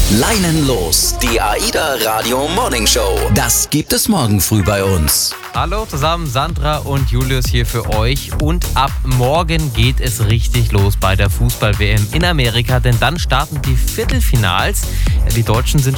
Leinenlos, die AIDA Radio Morning Show. Das gibt es morgen früh bei uns. Hallo zusammen, Sandra und Julius hier für euch. Und ab morgen geht es richtig los bei der Fußball-WM in Amerika, denn dann starten die Viertelfinals. Die Deutschen sind